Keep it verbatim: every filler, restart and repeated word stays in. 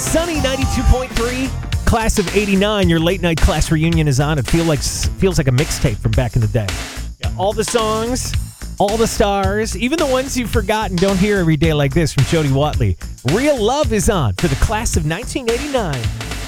Sunny ninety-two point three, class of eighty-nine. Your late night class reunion is on. It feel like, feels like a mixtape from back in the day. Yeah, all the songs, all the stars, even the ones you've forgotten, don't hear every day like this from Jody Watley. Real Love is on for the class of nineteen eighty-nine.